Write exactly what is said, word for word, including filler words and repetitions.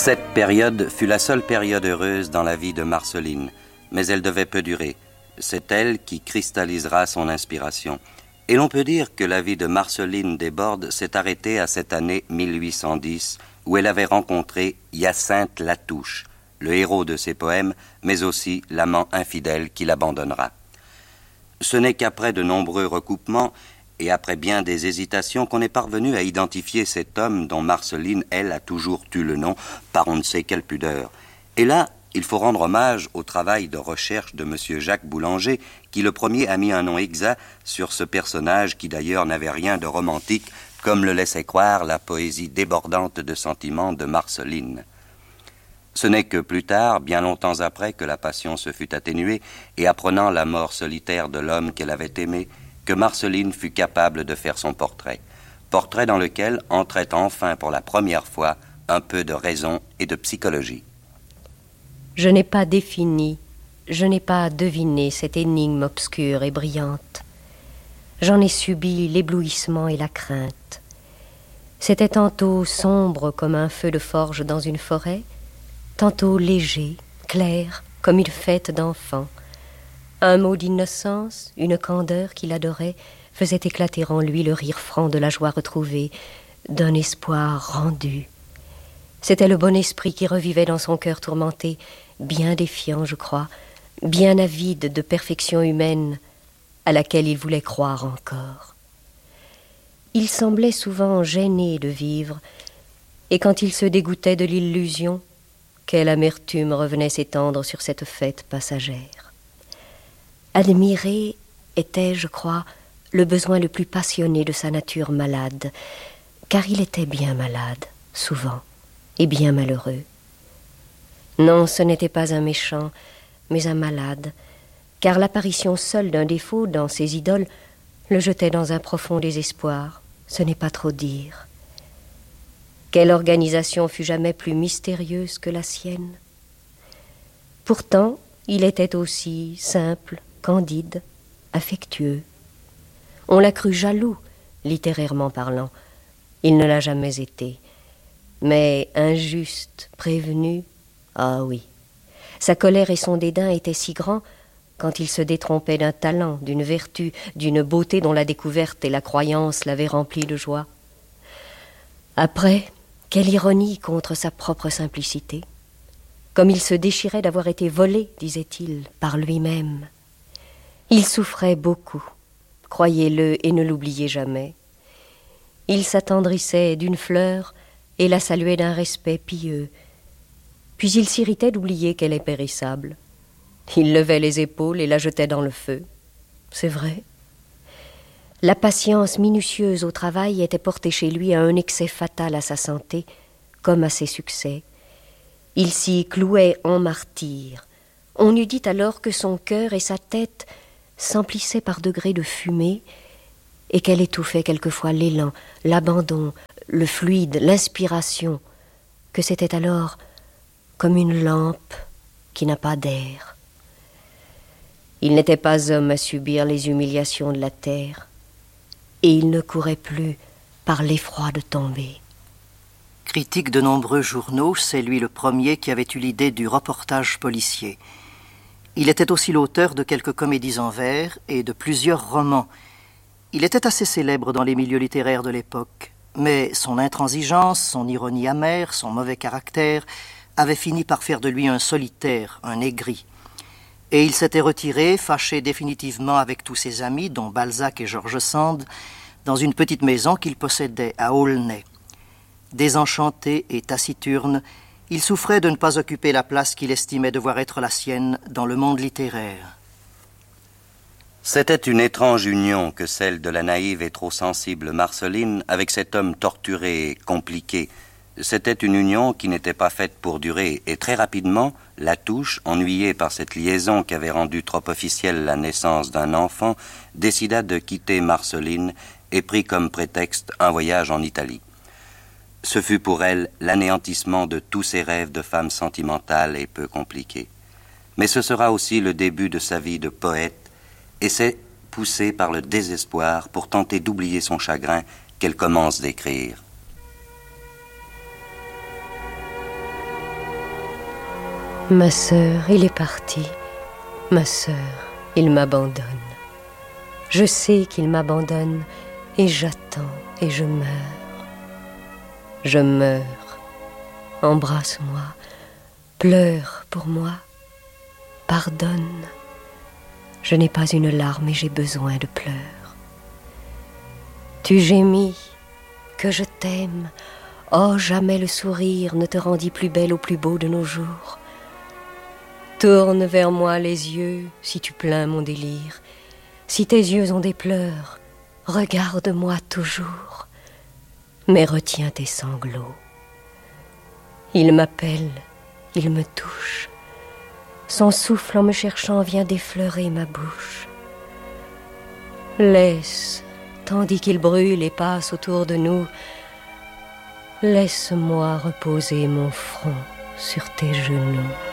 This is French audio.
Cette période fut la seule période heureuse dans la vie de Marceline, mais elle devait peu durer. C'est elle qui cristallisera son inspiration. Et l'on peut dire que la vie de Marceline Desbordes s'est arrêtée à cette année mille huit cent dix, où elle avait rencontré Hyacinthe Latouche, le héros de ses poèmes, mais aussi l'amant infidèle qui l'abandonnera. Ce n'est qu'après de nombreux recoupements et après bien des hésitations qu'on est parvenu à identifier cet homme dont Marceline, elle, a toujours eu le nom, par on ne sait quelle pudeur. Et là, il faut rendre hommage au travail de recherche de M. Jacques Boulanger, qui le premier a mis un nom exact sur ce personnage qui d'ailleurs n'avait rien de romantique, comme le laissait croire la poésie débordante de sentiments de Marceline. Ce n'est que plus tard, bien longtemps après que la passion se fut atténuée, et apprenant la mort solitaire de l'homme qu'elle avait aimé, que Marceline fut capable de faire son portrait. Portrait dans lequel entrait enfin pour la première fois un peu de raison et de psychologie. Je n'ai pas défini, je n'ai pas deviné cette énigme obscure et brillante. J'en ai subi l'éblouissement et la crainte. C'était tantôt sombre comme un feu de forge dans une forêt, tantôt léger, clair, comme une fête d'enfants. Un mot d'innocence, une candeur qu'il adorait, faisait éclater en lui le rire franc de la joie retrouvée, d'un espoir rendu. C'était le bon esprit qui revivait dans son cœur tourmenté, bien défiant, je crois, bien avide de perfection humaine, à laquelle il voulait croire encore. Il semblait souvent gêné de vivre, et quand il se dégoûtait de l'illusion, quelle amertume revenait s'étendre sur cette fête passagère. Admirer était, je crois, le besoin le plus passionné de sa nature malade, car il était bien malade, souvent, et bien malheureux. Non, ce n'était pas un méchant, mais un malade, car l'apparition seule d'un défaut dans ses idoles le jetait dans un profond désespoir, ce n'est pas trop dire. Quelle organisation fut jamais plus mystérieuse que la sienne? Pourtant, il était aussi simple, candide, affectueux. On l'a cru jaloux, littérairement parlant. Il ne l'a jamais été. Mais injuste, prévenu, ah oui. Sa colère et son dédain étaient si grands quand il se détrompait d'un talent, d'une vertu, d'une beauté dont la découverte et la croyance l'avaient rempli de joie. Après, quelle ironie contre sa propre simplicité. Comme il se déchirait d'avoir été volé, disait-il, par lui-même. Il souffrait beaucoup, croyez-le et ne l'oubliez jamais. Il s'attendrissait d'une fleur et la saluait d'un respect pieux. Puis il s'irritait d'oublier qu'elle est périssable. Il levait les épaules et la jetait dans le feu. C'est vrai. La patience minutieuse au travail était portée chez lui à un excès fatal à sa santé, comme à ses succès. Il s'y clouait en martyr. On eût dit alors que son cœur et sa tête s'emplissaient par degrés de fumée et qu'elle étouffait quelquefois l'élan, l'abandon, le fluide, l'inspiration, que c'était alors comme une lampe qui n'a pas d'air. Il n'était pas homme à subir les humiliations de la terre, et il ne courait plus par l'effroi de tomber. Critique de nombreux journaux, c'est lui le premier qui avait eu l'idée du reportage policier. Il était aussi l'auteur de quelques comédies en vers et de plusieurs romans. Il était assez célèbre dans les milieux littéraires de l'époque, mais son intransigeance, son ironie amère, son mauvais caractère avaient fini par faire de lui un solitaire, un aigri. Et il s'était retiré, fâché définitivement avec tous ses amis, dont Balzac et George Sand, dans une petite maison qu'il possédait à Aulnay. Désenchanté et taciturne, il souffrait de ne pas occuper la place qu'il estimait devoir être la sienne dans le monde littéraire. C'était une étrange union que celle de la naïve et trop sensible Marceline avec cet homme torturé et compliqué. C'était une union qui n'était pas faite pour durer, et très rapidement, Latouche, ennuyé par cette liaison qui avait rendu trop officielle la naissance d'un enfant, décida de quitter Marceline et prit comme prétexte un voyage en Italie. Ce fut pour elle l'anéantissement de tous ses rêves de femme sentimentale et peu compliquée. Mais ce sera aussi le début de sa vie de poète, et c'est poussée par le désespoir pour tenter d'oublier son chagrin qu'elle commence d'écrire. Ma sœur, il est parti. Ma sœur, il m'abandonne. Je sais qu'il m'abandonne et j'attends et je meurs. Je meurs. Embrasse-moi, pleure pour moi, pardonne. Je n'ai pas une larme et j'ai besoin de pleurs. Tu gémis, que je t'aime. Oh, jamais le sourire ne te rendit plus belle au plus beau de nos jours. Tourne vers moi les yeux si tu plains mon délire. Si tes yeux ont des pleurs, regarde-moi toujours. Mais retiens tes sanglots. Il m'appelle, il me touche. Son souffle en me cherchant vient d'effleurer ma bouche. Laisse, tandis qu'il brûle et passe autour de nous, laisse-moi reposer mon front sur tes genoux.